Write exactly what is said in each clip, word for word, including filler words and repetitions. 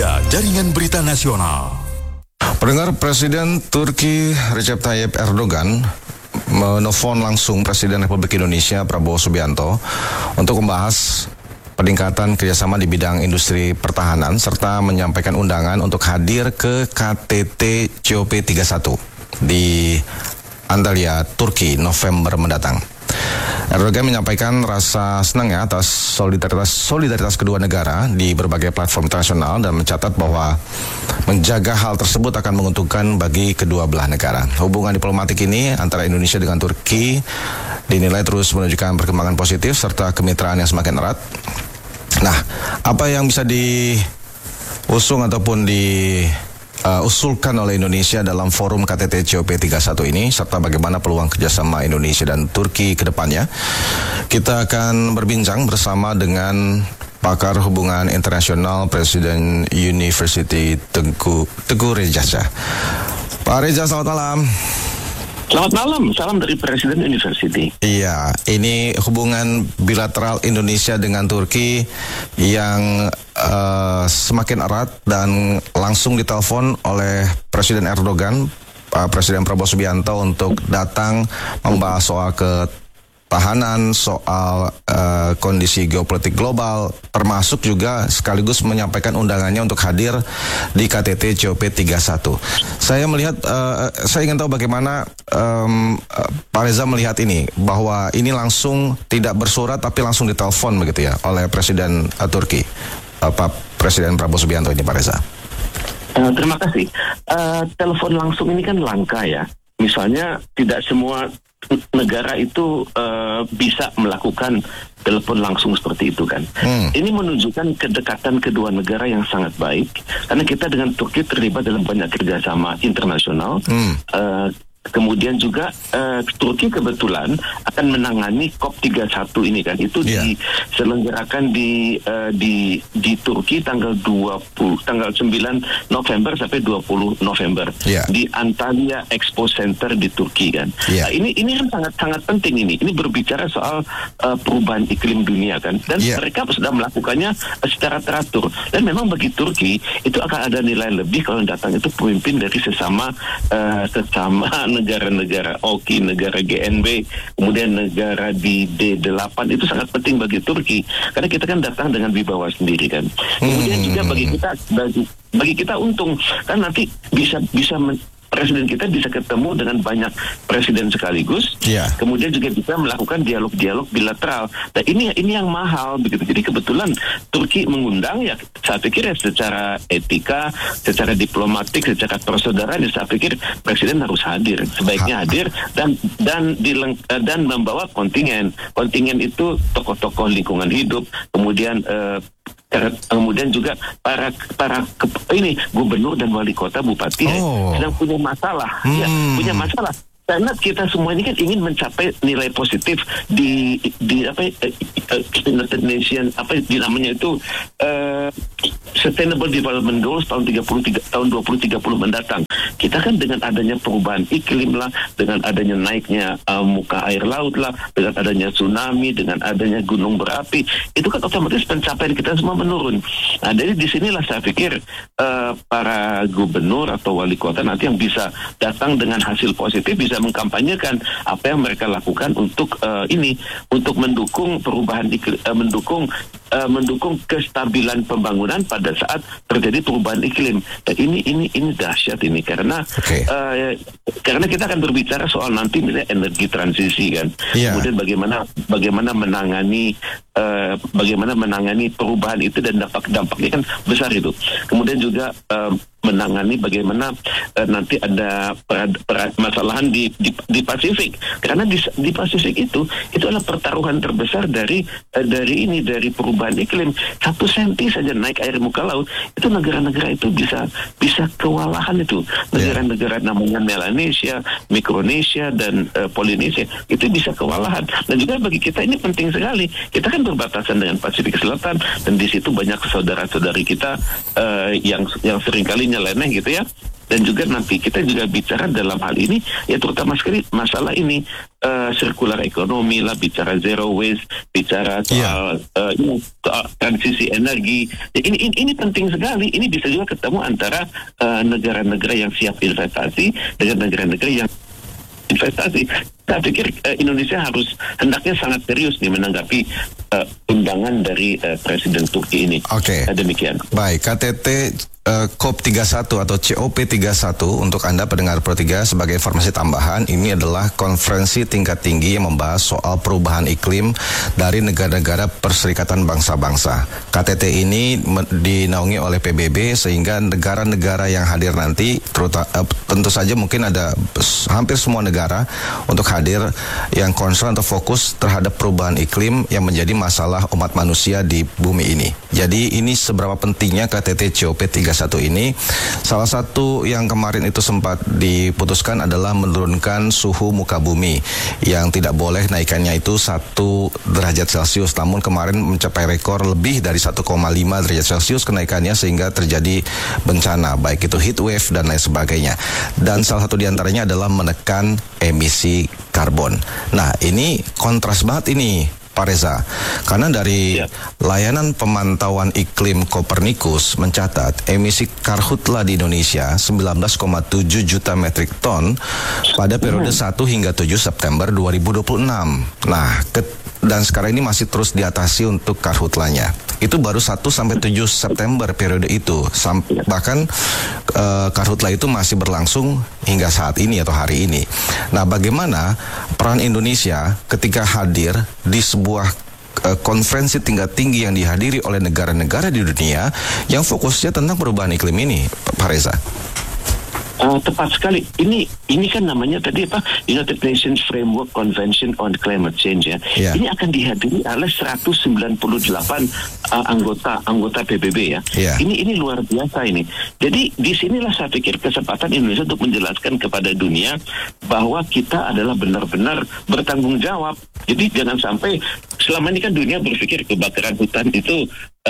tiga Jaringan Berita Nasional. Pendengar, Presiden Turki Recep Tayyip Erdogan menelpon langsung Presiden Republik Indonesia Prabowo Subianto untuk membahas peningkatan kerjasama di bidang industri pertahanan serta menyampaikan undangan untuk hadir ke K T T C O P tiga puluh satu di Antalya, Turki, November mendatang. Erdogan menyampaikan rasa senangnya atas solidaritas solidaritas kedua negara di berbagai platform internasional dan mencatat bahwa menjaga hal tersebut akan menguntungkan bagi kedua belah negara. Hubungan diplomatik ini antara Indonesia dengan Turki dinilai terus menunjukkan perkembangan positif serta kemitraan yang semakin erat. Nah, apa yang bisa diusung ataupun di Uh, usulkan oleh Indonesia dalam forum K T T C O P tiga puluh satu ini serta bagaimana peluang kerjasama Indonesia dan Turki ke depannya. Kita akan berbincang bersama dengan pakar hubungan internasional Presiden University Teguh, Teguh Reza. Pak Reza, selamat malam. Selamat malam, salam dari Presiden University. Iya, ini hubungan bilateral Indonesia dengan Turki yang uh, semakin erat dan langsung ditelepon oleh Presiden Erdogan, uh, Presiden Prabowo Subianto untuk datang membahas soal ketahanan, soal uh, kondisi geopolitik global, termasuk juga sekaligus menyampaikan undangannya untuk hadir di K T T C O P tiga puluh satu. Saya melihat, uh, saya ingin tahu bagaimana um, uh, Pak Reza melihat ini, bahwa ini langsung tidak bersurat tapi langsung ditelepon begitu ya oleh Presiden uh, Turki, uh, Pak Presiden Prabowo Subianto ini, Pak Reza. Uh, terima kasih. Uh, telepon langsung ini kan langka ya. Misalnya tidak semua negara itu uh, bisa melakukan telepon langsung seperti itu kan. Hmm. Ini menunjukkan kedekatan kedua negara yang sangat baik karena kita dengan Turki terlibat dalam banyak kerjasama internasional. Hmm. Uh, Kemudian juga uh, Turki kebetulan akan menangani C O P tiga puluh satu ini kan, itu yeah. diselenggarakan di uh, di di Turki tanggal dua puluh tanggal sembilan November sampai dua puluh November yeah. di Antalya Expo Center di Turki kan. Yeah. Nah, ini ini kan sangat sangat penting ini. Ini berbicara soal uh, perubahan iklim dunia kan, dan yeah. mereka sudah melakukannya uh, secara teratur. Dan memang bagi Turki itu akan ada nilai lebih kalau datang itu pemimpin dari sesama uh, sesama negara-negara O K I, negara G N B, kemudian negara di D delapan, itu sangat penting bagi Turki karena kita kan datang dengan wibawa sendiri kan. Kemudian hmm. juga bagi kita bagi bagi kita untung kan nanti bisa bisa men- Presiden kita bisa ketemu dengan banyak presiden sekaligus, yeah. kemudian juga bisa melakukan dialog-dialog bilateral. Nah ini ini yang mahal begitu. Jadi kebetulan Turki mengundang ya, saya pikir ya secara etika, secara diplomatik, secara persaudaraan, ya saya pikir presiden harus hadir, sebaiknya hadir dan dan dileng, dan membawa kontingen. Kontingen itu tokoh-tokoh lingkungan hidup, kemudian uh, kemudian juga para para ini gubernur dan wali kota, bupati oh. sedang punya masalah, hmm. ya punya masalah. Karena kita semua ini kan ingin mencapai nilai positif di di apa United Nation apa di namanya itu uh, Sustainable Development Goals tahun tiga puluh tiga tahun dua ribu tiga puluh mendatang. Kita kan dengan adanya perubahan iklim lah, dengan adanya naiknya uh, muka air laut lah, dengan adanya tsunami, dengan adanya gunung berapi, itu kan otomatis pencapaian kita semua menurun. Nah, dari disinilah saya pikir uh, para gubernur atau wali kota nanti yang bisa datang dengan hasil positif bisa mengkampanyekan apa yang mereka lakukan untuk uh, ini untuk mendukung perubahan iklim, uh, mendukung uh, mendukung kestabilan pembangunan pada saat terjadi perubahan iklim. Dan ini ini ini dahsyat ini karena okay. uh, karena kita akan berbicara soal nanti misalnya energi transisi kan. Yeah. Kemudian bagaimana bagaimana menangani uh, bagaimana menangani perubahan itu dan dampak-dampaknya kan besar itu. Kemudian juga uh, menangani bagaimana uh, nanti ada perad, perad, masalahan di, di di Pasifik karena di, di Pasifik itu itu adalah pertaruhan terbesar dari uh, dari ini dari perubahan iklim. Satu senti saja naik air muka laut itu negara-negara itu bisa bisa kewalahan itu. Negara-negara namanya Melanesia, Mikronesia dan uh, Polinesia itu bisa kewalahan. Dan juga bagi kita ini penting sekali. Kita kan berbatasan dengan Pasifik Selatan dan di situ banyak saudara-saudari kita uh, yang yang seringkali nyeleneh gitu ya. dan juga nanti kita juga bicara dalam hal ini ya terutama sekali masalah ini uh, circular economy lah, bicara zero waste, bicara soal yeah. uh, ini, soal transisi energi. Ya, ini, ini ini penting sekali. Ini bisa juga ketemu antara uh, negara-negara yang siap investasi dengan negara-negara yang investasi. Saya pikir uh, Indonesia harus hendaknya sangat serius nih menanggapi uh, undangan dari uh, Presiden Turki ini. Oke. Okay. Uh, demikian. Baik, K T T uh, C O P tiga puluh satu atau C O P tiga puluh satu untuk Anda pendengar Pro tiga sebagai informasi tambahan, ini adalah konferensi tingkat tinggi yang membahas soal perubahan iklim dari negara-negara Perserikatan Bangsa-Bangsa. K T T ini dinaungi oleh P B B sehingga negara-negara yang hadir nanti terutama, uh, tentu saja mungkin ada hampir semua negara untuk hadir yang concern atau fokus terhadap perubahan iklim yang menjadi masalah umat manusia di bumi ini. Jadi ini seberapa pentingnya K T T C O P tiga puluh satu ini. Salah satu yang kemarin itu sempat diputuskan adalah menurunkan suhu muka bumi yang tidak boleh naikannya itu satu derajat Celcius, namun kemarin mencapai rekor lebih dari satu koma lima derajat Celcius kenaikannya sehingga terjadi bencana baik itu heat wave dan lain sebagainya. Dan salah satu diantaranya adalah menekan emisi karbon. Nah, ini kontras banget ini, Pak Reza. Karena dari ya. layanan pemantauan iklim Copernicus mencatat emisi karhutla di Indonesia sembilan belas koma tujuh juta metrik ton pada periode satu hingga tujuh September dua ribu dua puluh enam. Nah, ke dan sekarang ini masih terus diatasi untuk karhutlanya. Itu baru satu sampai tujuh September periode itu. Sam, bahkan uh, karhutla itu masih berlangsung hingga saat ini atau hari ini. Nah, bagaimana peran Indonesia ketika hadir di sebuah uh, konferensi tingkat tinggi yang dihadiri oleh negara-negara di dunia yang fokusnya tentang perubahan iklim ini, Pak Reza? Uh, tepat sekali. Ini ini kan namanya tadi apa? United Nations Framework Convention on Climate Change ya. Yeah. Ini akan dihadiri oleh seratus sembilan puluh delapan uh, anggota anggota P B B ya. Yeah. Ini ini luar biasa ini. Jadi disinilah saya pikir kesempatan Indonesia untuk menjelaskan kepada dunia bahwa kita adalah benar-benar bertanggung jawab. Jadi jangan sampai selama ini kan dunia berpikir kebakaran hutan itu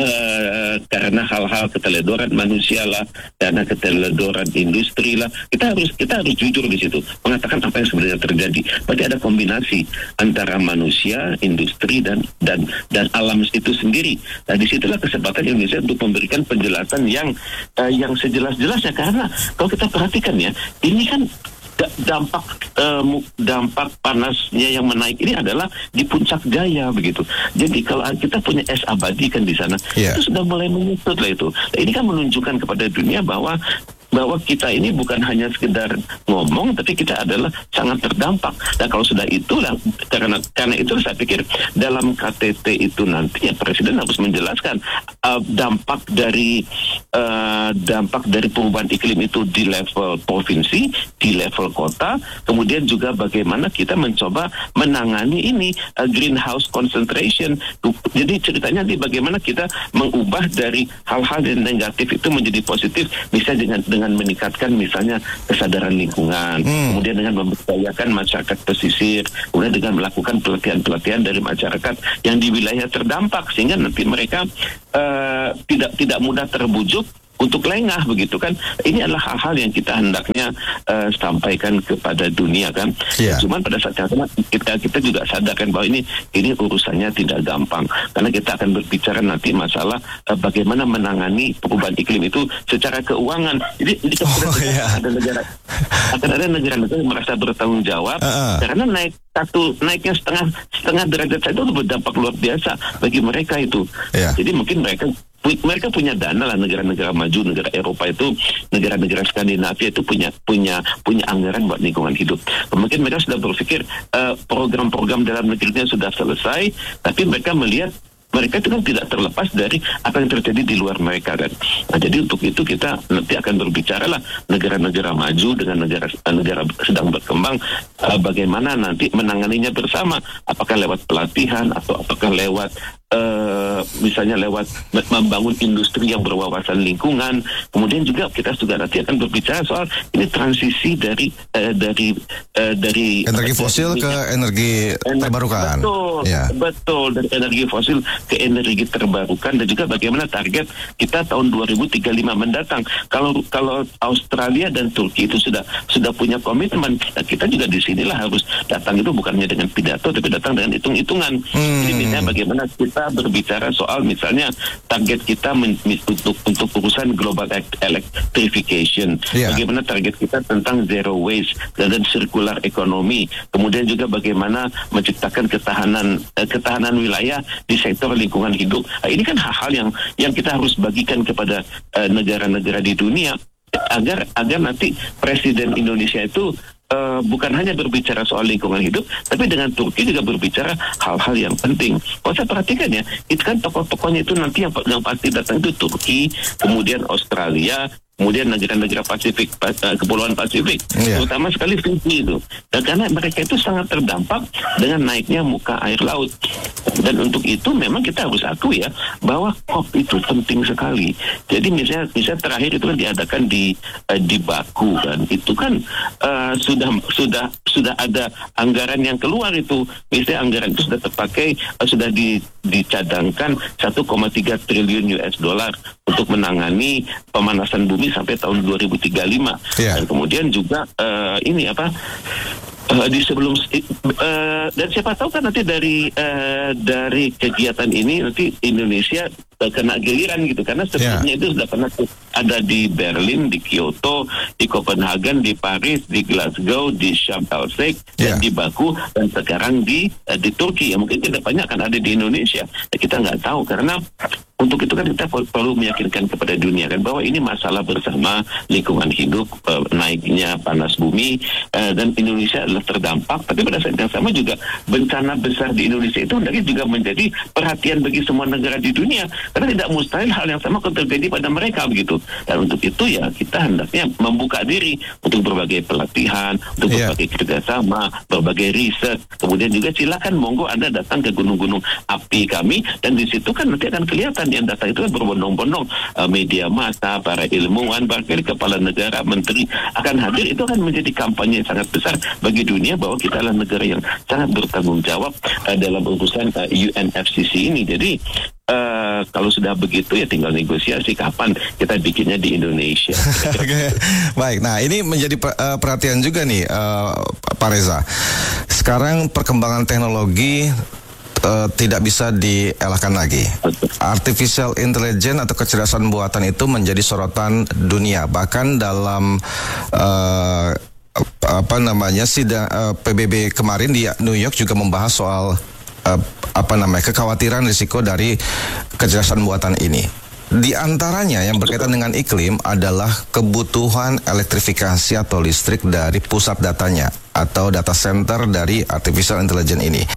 Uh, karena hal-hal keteledoran manusia lah, karena keteledoran industri lah. Kita harus kita harus jujur di situ, mengatakan apa yang sebenarnya terjadi. Berarti ada kombinasi antara manusia, industri dan dan dan alam itu sendiri. Nah, disitulah kesempatan Indonesia untuk memberikan penjelasan yang uh, yang sejelas-jelasnya. Karena kalau kita perhatikan ya, ini kan dampak uh, dampak panasnya yang menaik ini adalah di puncak Jaya begitu. Jadi kalau kita punya es abadi kan di sana, yeah. itu sudah mulai menyusut lah itu. Nah, ini kan menunjukkan kepada dunia bahwa bahwa kita ini bukan hanya sekedar ngomong, tapi kita adalah sangat terdampak. Dan kalau sudah itulah, karena karena itu saya pikir dalam K T T itu nanti ya Presiden harus menjelaskan uh, dampak dari uh, dampak dari perubahan iklim itu di level provinsi, di level kota, kemudian juga bagaimana kita mencoba menangani ini uh, greenhouse concentration. Jadi ceritanya nanti bagaimana kita mengubah dari hal-hal yang negatif itu menjadi positif, misalnya dengan dengan meningkatkan misalnya kesadaran lingkungan, hmm. kemudian dengan memberdayakan masyarakat pesisir, kemudian dengan melakukan pelatihan-pelatihan dari masyarakat yang di wilayah terdampak sehingga nanti mereka uh, tidak tidak mudah terbujuk untuk lengah begitu kan. Ini adalah hal-hal yang kita hendaknya uh, sampaikan kepada dunia kan. Yeah. Cuman pada saat yang sama kita kita juga sadarkan bahwa ini ini urusannya tidak gampang karena kita akan berbicara nanti masalah uh, bagaimana menangani perubahan iklim itu secara keuangan. Jadi, jadi oh, yeah. ada negara akan ada negara-negara yang merasa bertanggung jawab uh-uh. karena naik satu naiknya setengah setengah derajat saja itu berdampak luar biasa bagi mereka itu. Yeah. Jadi mungkin mereka mereka punya dana lah, negara-negara maju, negara Eropa itu, negara-negara Skandinavia itu punya punya punya anggaran buat lingkungan hidup. Mungkin mereka sudah berpikir uh, program-program dalam negerinya sudah selesai, tapi mereka melihat mereka itu kan tidak terlepas dari apa yang terjadi di luar mereka kan. Nah, jadi untuk itu kita nanti akan berbicara lah negara-negara maju dengan negara negara sedang berkembang uh, bagaimana nanti menanganinya bersama, apakah lewat pelatihan atau apakah lewat uh, misalnya lewat membangun industri yang berwawasan lingkungan. Kemudian juga kita juga nanti akan berbicara soal ini transisi dari uh, dari uh, dari energi fosil ke energi terbarukan. Betul, ya. betul, dari energi fosil ke energi terbarukan, dan juga bagaimana target kita tahun dua ribu tiga puluh lima mendatang. Kalau kalau Australia dan Turki itu sudah sudah punya komitmen, nah kita juga di sinilah harus datang, itu bukannya dengan pidato tapi datang dengan hitung-hitungan. Hmm. Jadi misalnya bagaimana kita berbicara soal misalnya target kita men, untuk untuk urusan global electrification, yeah. Bagaimana target kita tentang zero waste dan, dan circular economy, kemudian juga bagaimana menciptakan ketahanan eh, ketahanan wilayah di sektor lingkungan hidup. Nah, ini kan hal-hal yang yang kita harus bagikan kepada eh, negara-negara di dunia agar agar nanti Presiden Indonesia itu uh, bukan hanya berbicara soal lingkungan hidup, tapi dengan Turki juga berbicara hal-hal yang penting. Kalau saya perhatikan ya, itu kan tokoh-tokohnya itu nanti yang, yang pasti datang itu Turki, kemudian Australia, kemudian negara-negara Pasifik, Kepulauan Pasifik, yeah. Terutama sekali Fiji itu. Dan karena mereka itu sangat terdampak dengan naiknya muka air laut. Dan untuk itu memang kita harus akui ya, bahwa C O P itu penting sekali. Jadi misalnya, misalnya terakhir itu kan diadakan di uh, di Baku kan, itu kan uh, sudah sudah sudah ada anggaran yang keluar itu. Misalnya anggaran itu sudah terpakai, uh, sudah di, dicadangkan satu koma tiga triliun U S dollar untuk menangani pemanasan bumi sampai tahun dua ribu tiga puluh lima. Yeah. Dan kemudian juga uh, ini apa uh, di sebelum uh, dan siapa tahu kan nanti dari uh, dari kegiatan ini nanti Indonesia uh, kena giliran gitu, karena sebelumnya yeah. itu sudah pernah ada di Berlin, di Kyoto, di Copenhagen, di Paris, di Glasgow, di Sharm el Sheikh, yeah. dan di Baku, dan sekarang di uh, di Turki. Ya mungkin kedepannya akan ada di Indonesia. Ya, kita nggak tahu, karena untuk itu kan kita perlu meyakinkan kepada dunia kan bahwa ini masalah bersama, lingkungan hidup, eh, naiknya panas bumi, eh, dan Indonesia adalah terdampak. Tapi pada saat yang sama juga bencana besar di Indonesia itu hendaknya juga menjadi perhatian bagi semua negara di dunia, karena tidak mustahil hal yang sama akan terjadi pada mereka begitu. Dan untuk itu ya kita hendaknya membuka diri untuk berbagai pelatihan, untuk yeah. berbagai kerjasama, berbagai riset. Kemudian juga silakan monggo Anda datang ke gunung-gunung api kami, dan di situ kan nanti akan kelihatan yang data itu kan berbondong-bondong, uh, media massa, para ilmuwan, bahkan kepala negara, menteri akan hadir. Itu akan menjadi kampanye yang sangat besar bagi dunia bahwa kita adalah negara yang sangat bertanggung jawab uh, dalam urusan uh, U N F C C ini. Jadi Uh, kalau sudah begitu ya tinggal negosiasi kapan kita bikinnya di Indonesia. Baik, nah ini menjadi uh, perhatian juga nih uh, Pak Reza. Sekarang perkembangan teknologi uh, tidak bisa dielakkan lagi. Betul. Artificial intelligence atau kecerdasan buatan itu menjadi sorotan dunia. Bahkan dalam uh, apa namanya sidang uh, P B B kemarin di New York juga membahas soal uh, apa namanya kekhawatiran risiko dari kecerdasan buatan ini. Di antaranya yang berkaitan dengan iklim adalah kebutuhan elektrifikasi atau listrik dari pusat datanya atau data center dari artificial intelligence ini.